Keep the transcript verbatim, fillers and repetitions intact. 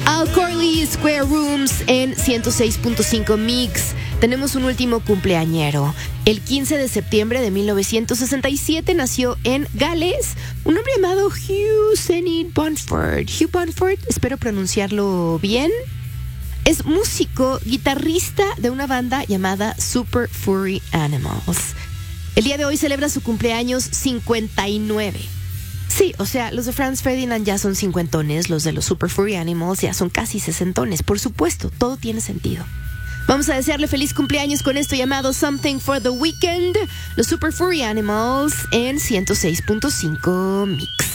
Al Corley Square Rooms en ciento seis punto cinco Mix. Tenemos un último cumpleañero. El quince de septiembre de mil novecientos sesenta y siete nació en Gales un hombre llamado Hugh Zenit Bonford. Hugh Bonford, espero pronunciarlo bien. Es músico, guitarrista de una banda llamada Super Furry Animals. El día de hoy celebra su cumpleaños cincuenta y nueve. Sí, o sea, los de Franz Ferdinand ya son cincuentones, los de los Super Furry Animals ya son casi sesentones. Por supuesto, todo tiene sentido. Vamos a desearle feliz cumpleaños con esto llamado Something for the Weekend. Los Super Furry Animals en ciento seis punto cinco Mix.